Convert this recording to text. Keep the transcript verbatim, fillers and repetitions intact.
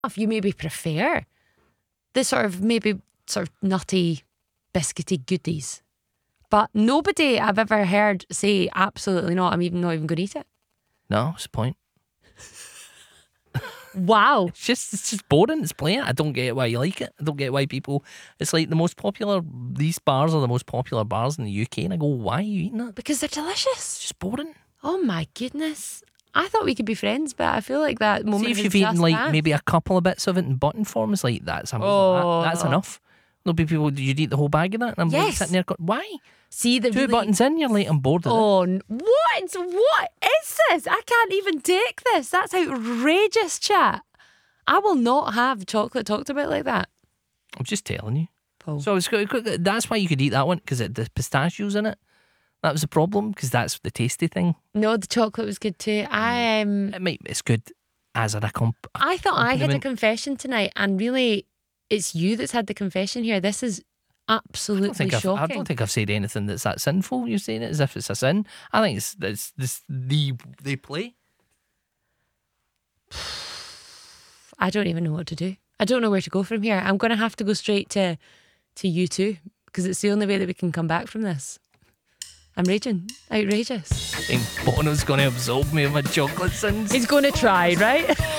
If you maybe prefer the sort of maybe sort of nutty, biscuity goodies. But nobody I've ever heard say absolutely not. I'm even not even going to eat it. No, what's the point? Wow. It's just it's just boring. It's bland. I don't get why you like it. I don't get why people. It's like the most popular. These bars are the most popular bars in the U K, and I go, why are you eating that? Because they're delicious. It's just boring. Oh my goodness. I thought we could be friends, but I feel like that moment. See if has you've just eaten like passed. maybe a couple of bits of it in button form, it's like that's amazing. Oh. That, that's enough. There'll be people. Did you eat the whole bag of that? And I'm like Yes. sitting there going, why? See the Two really... buttons in, you're like, I'm bored of it. Oh, n- what? What is this? I can't even take this. That's outrageous, chat. I will not have chocolate talked about like that. I'm just telling you. Paul. So it's got, that's why you could eat that one, because the pistachios in it. That was the problem, because that's the tasty thing. No, the chocolate was good too. I um, It might. It's good as a accomp- I thought I had a accompaniment. confession tonight, and really, it's you that's had the confession here. This is I don't, absolutely think I've, I shocking. don't think I've said anything that's that sinful. You're saying it as if it's a sin. I think it's it's this the they play. I don't even know what to do. I don't know where to go from here. I'm going to have to go straight to to you two, because it's the only way that we can come back from this. I'm raging. Outrageous. I think Bono's going to absolve me of my chocolate sins. He's going to try, right?